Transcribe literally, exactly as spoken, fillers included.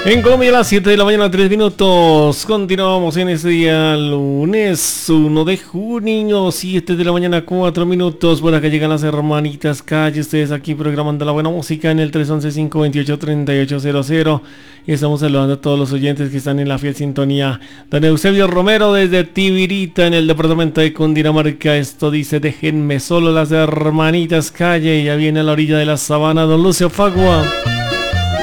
En Colombia a las siete de la mañana, tres minutos. Continuamos en este día, lunes uno de junio, siete de la mañana, cuatro minutos. Por acá llegan las hermanitas Calle. Ustedes aquí programando la buena música en el tres once, cinco veintiocho, treinta y ocho cero cero. Y estamos saludando a todos los oyentes que están en la fiel sintonía. Don Eusebio Romero desde Tibirita, en el departamento de Cundinamarca. Esto dice: déjenme solo, las hermanitas Calle. Ya viene a la orilla de la sabana don Lucio Fagua.